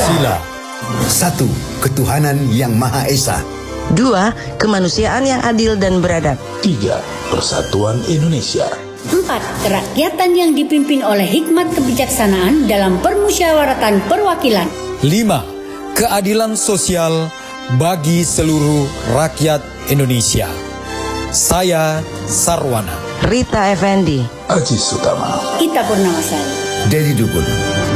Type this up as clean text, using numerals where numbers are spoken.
Pancasila. 1. Ketuhanan yang Maha Esa. 2. Kemanusiaan yang adil dan beradab. 3. Persatuan Indonesia. 4. Kerakyatan yang dipimpin oleh hikmat kebijaksanaan dalam permusyawaratan perwakilan. 5. Keadilan sosial bagi seluruh rakyat Indonesia. Saya Sarwana. Rita Effendi. Aziz Utama. Ita Purnamasari. Dedi Dukun.